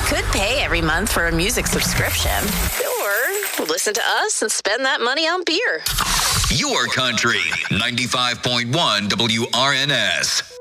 could pay every month for a music subscription. Or listen to us and spend that money on beer. Your country, 95.1 WRNS.